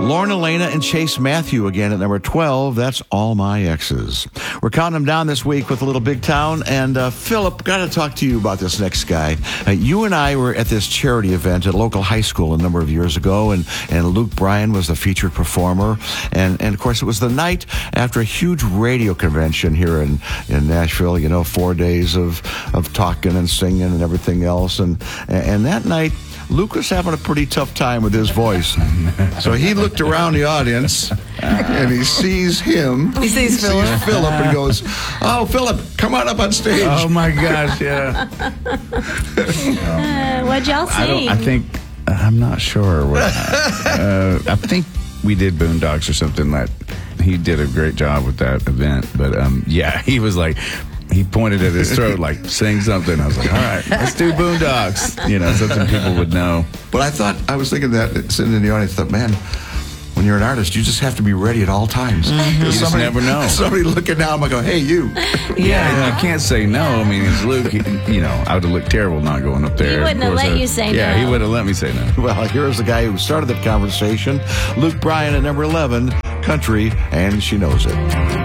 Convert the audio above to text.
Lorna Elena and Chase Matthew again at number 12. That's All My Exes. We're counting them down this week with a little Big Town. And Philip, got to talk to you about this next guy. You and I were at this charity event at a local high school a number of years ago, and Luke Bryan was the featured performer. And of course, it was the night after a huge radio convention here in Nashville. 4 days of talking and singing and everything else. And that night, Luke was having a pretty tough time with his voice. So he looked around the audience, and he sees him. He sees Philip. And he goes, "Oh, Philip, come on up on stage." Oh, my gosh, yeah. What'd y'all sing? I'm not sure. I think we did Boondocks or something. That he did a great job with that event. But, he was like... He pointed at his throat like, sing something. I was like, all right, let's do Boondocks. Something people would know. But I was thinking that, sitting in the audience, I thought, man, when you're an artist, you just have to be ready at all times. Mm-hmm. You just never know. Somebody looking down, I go, hey, you. Yeah, you can't say no. I mean, it's Luke. I would have looked terrible not going up there. He wouldn't have let you say no. Yeah, he would have let me say no. Well, here's the guy who started the conversation, Luke Bryan at number 11, Country, and She Knows It.